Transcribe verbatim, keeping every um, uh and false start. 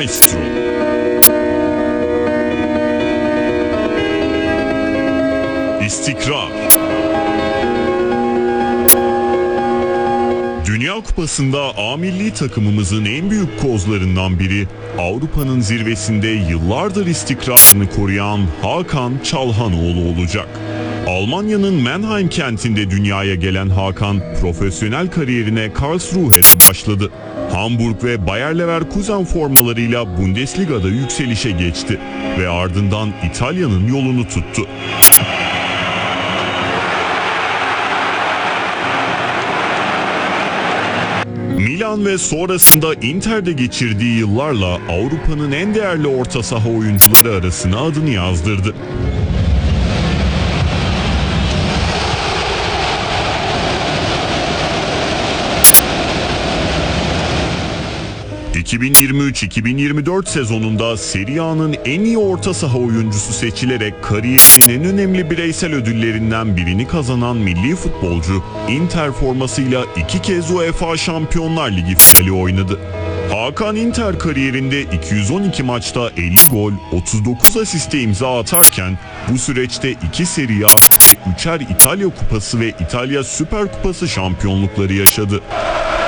Maestro. İstikrar. Dünya Kupası'nda A milli takımımızın en büyük kozlarından biri, Avrupa'nın zirvesinde yıllardır istikrarını koruyan Hakan Çalhanoğlu olacak. Almanya'nın Mannheim kentinde dünyaya gelen Hakan, profesyonel kariyerine Karlsruhe'de başladı. Hamburg ve Bayer Leverkusen formalarıyla Bundesliga'da yükselişe geçti ve ardından İtalya'nın yolunu tuttu. Milan ve sonrasında Inter'de geçirdiği yıllarla Avrupa'nın en değerli orta saha oyuncuları arasına adını yazdırdı. iki bin yirmi üç iki bin yirmi dört sezonunda Serie A'nın en iyi orta saha oyuncusu seçilerek kariyerinin en önemli bireysel ödüllerinden birini kazanan milli futbolcu, Inter formasıyla iki kez UEFA Şampiyonlar Ligi finali oynadı. Hakan Inter kariyerinde iki yüz on iki maçta elli gol, otuz dokuz asiste imza atarken bu süreçte iki Serie A ve üçer İtalya Kupası ve İtalya Süper Kupası şampiyonlukları yaşadı.